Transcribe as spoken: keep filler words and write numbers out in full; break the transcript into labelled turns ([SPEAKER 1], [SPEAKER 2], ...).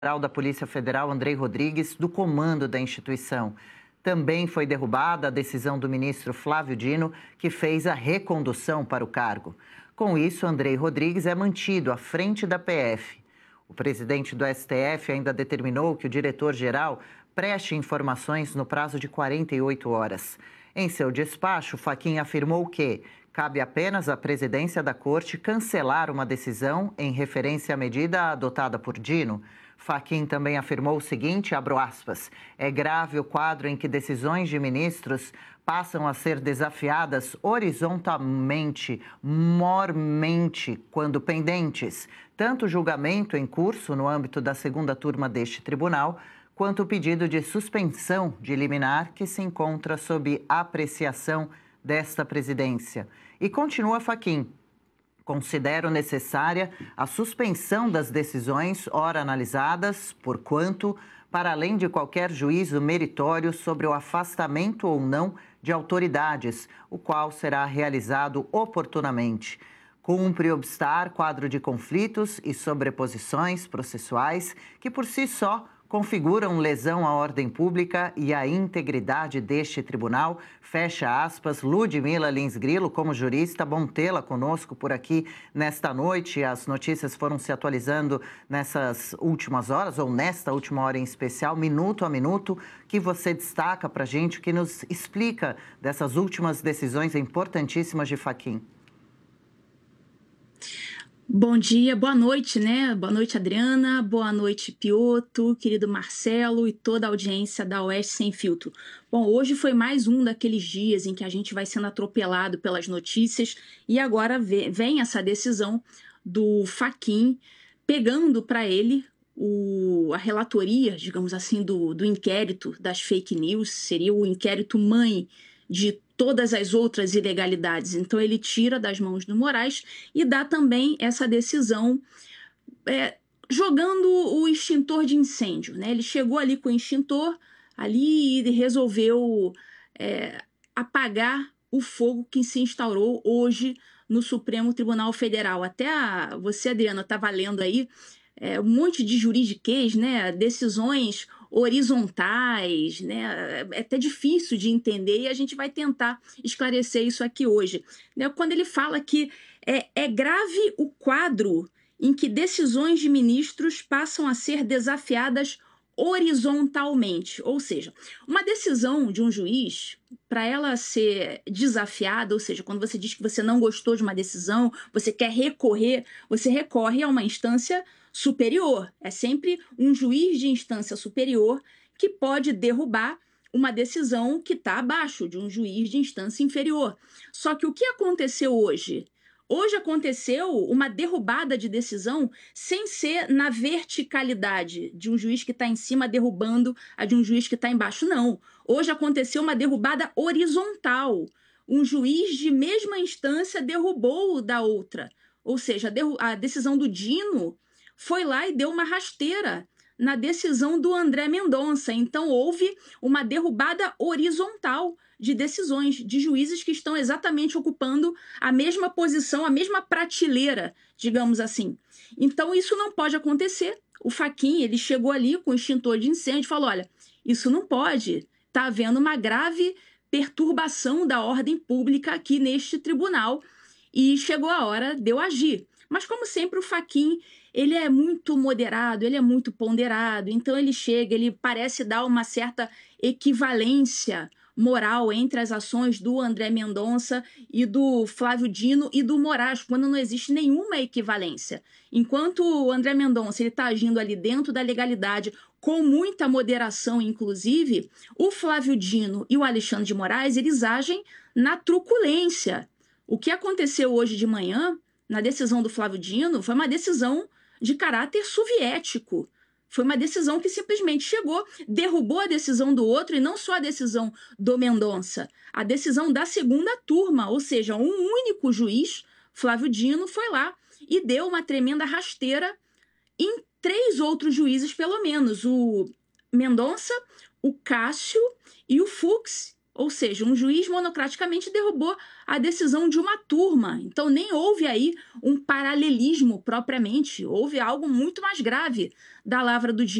[SPEAKER 1] Geral da Polícia Federal, Andrei Rodrigues, do comando da instituição. Também foi derrubada a decisão do ministro Flávio Dino, que fez a recondução para o cargo. Com isso, Andrei Rodrigues é mantido à frente da P F. O presidente do S T F ainda determinou que o diretor-geral preste informações no prazo de quarenta e oito horas. Em seu despacho, Fachin afirmou que cabe apenas à presidência da Corte cancelar uma decisão em referência à medida adotada por Dino. Fachin também afirmou o seguinte, abro aspas, é grave o quadro em que decisões de ministros passam a ser desafiadas horizontalmente, mormente, quando pendentes, tanto o julgamento em curso no âmbito da segunda turma deste tribunal, quanto o pedido de suspensão de liminar que se encontra sob apreciação desta presidência. E continua Fachin. Considero necessária a suspensão das decisões ora analisadas, porquanto, para além de qualquer juízo meritório sobre o afastamento ou não de autoridades, o qual será realizado oportunamente. Cumpre obstar quadro de conflitos e sobreposições processuais que, por si só, configuram lesão à ordem pública e à integridade deste tribunal. Fecha aspas, Ludmila Lins Grilo, como jurista, bom tê-la conosco por aqui nesta noite. As notícias foram se atualizando nessas últimas horas, ou nesta última hora em especial, minuto a minuto, que você destaca para a gente, que nos explica dessas últimas decisões importantíssimas de Fachin.
[SPEAKER 2] Bom dia, boa noite, né? Boa noite, Adriana, boa noite, Pioto, querido Marcelo e toda a audiência da Oeste Sem Filtro. Bom, hoje foi mais um daqueles dias em que a gente vai sendo atropelado pelas notícias e agora vem essa decisão do Fachin pegando para ele o, a relatoria, digamos assim, do, do inquérito das fake news, seria o inquérito mãe de todas as outras ilegalidades. Então ele tira das mãos do Moraes e dá também essa decisão é, jogando o extintor de incêndio, né? Ele chegou ali com o extintor ali e resolveu é, apagar o fogo que se instaurou hoje no Supremo Tribunal Federal. Até a, você, Adriana, estava lendo aí é, um monte de juridiquês, né? Decisões horizontais, né? É até difícil de entender e a gente vai tentar esclarecer isso aqui hoje. Né? Quando ele fala que é, é grave o quadro em que decisões de ministros passam a ser desafiadas horizontalmente, ou seja, uma decisão de um juiz, para ela ser desafiada, ou seja, quando você diz que você não gostou de uma decisão, você quer recorrer, você recorre a uma instância superior. É sempre um juiz de instância superior que pode derrubar uma decisão que está abaixo de um juiz de instância inferior. Só que o que aconteceu hoje? Hoje aconteceu uma derrubada de decisão sem ser na verticalidade de um juiz que está em cima derrubando a de um juiz que está embaixo. Não. Hoje aconteceu uma derrubada horizontal. Um juiz de mesma instância derrubou o da outra. Ou seja, a decisão do Dino foi lá e deu uma rasteira na decisão do André Mendonça. Então, houve uma derrubada horizontal de decisões de juízes que estão exatamente ocupando a mesma posição, a mesma prateleira, digamos assim. Então, isso não pode acontecer. O Fachin, ele chegou ali com o extintor de incêndio e falou, olha, isso não pode. Está havendo uma grave perturbação da ordem pública aqui neste tribunal e chegou a hora de eu agir. Mas, como sempre, o Fachin, ele é muito moderado, ele é muito ponderado, então ele chega, ele parece dar uma certa equivalência moral entre as ações do André Mendonça e do Flávio Dino e do Moraes, quando não existe nenhuma equivalência. Enquanto o André Mendonça está agindo ali dentro da legalidade, com muita moderação, inclusive, o Flávio Dino e o Alexandre de Moraes, eles agem na truculência. O que aconteceu hoje de manhã, na decisão do Flávio Dino, foi uma decisão de caráter soviético. Foi uma decisão que simplesmente chegou, derrubou a decisão do outro, e não só a decisão do Mendonça, a decisão da segunda turma, ou seja, um único juiz, Flávio Dino, foi lá e deu uma tremenda rasteira em três outros juízes, pelo menos, o Mendonça, o Cássio e o Fux, Ou seja, um juiz monocraticamente derrubou a decisão de uma turma. Então, nem houve aí um paralelismo propriamente, houve algo muito mais grave da Lavra do Dia.